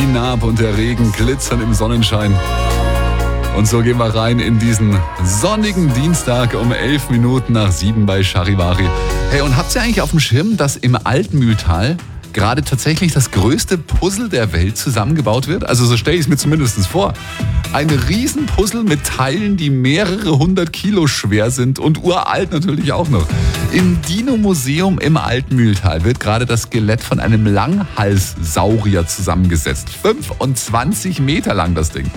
Die Naab und der Regen glitzern im Sonnenschein. Und so gehen wir rein in diesen sonnigen Dienstag um 11 Minuten nach 7 bei Charivari. Hey, und habt ihr eigentlich auf dem Schirm, dass im Altmühltal gerade tatsächlich das größte Puzzle der Welt zusammengebaut wird? Also so stelle ich es mir zumindest vor. Ein Riesenpuzzle mit Teilen, die mehrere 100 Kilo schwer sind und uralt natürlich auch noch. Im Dino-Museum im Altmühltal wird gerade das Skelett von einem Langhalssaurier zusammengesetzt. 25 Meter lang das Ding.